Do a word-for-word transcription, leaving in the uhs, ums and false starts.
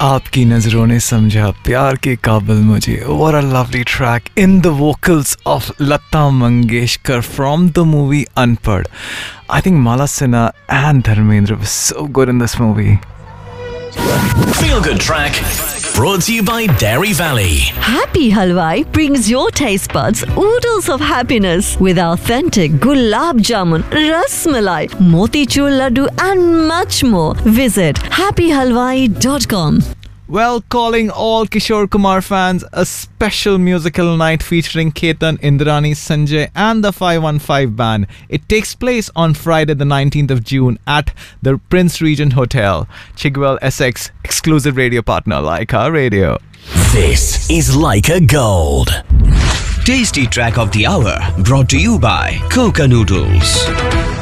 आपकी नजरों ने समझा प्यार के काबिल मुझे. What a lovely track in the vocals of Lata Mangeshkar from the movie Unpad. I think Mala Sinha and Dharmendra were so good in this movie. Feel Good Track brought to you by Dairy Valley. Happy Halwai brings your taste buds oodles of happiness with authentic gulab jamun, ras malai, motichur laddu and much more. Visit happy halwai dot com. Well, calling all Kishore Kumar fans a special musical night featuring Ketan, Indrani, Sanjay and the five one five band. It takes place on Friday the nineteenth of June at the Prince Regent Hotel, Chigwell, Essex, exclusive radio partner Laika Radio. This is Laika Gold. Tasty Track of the Hour brought to you by Coca Noodles.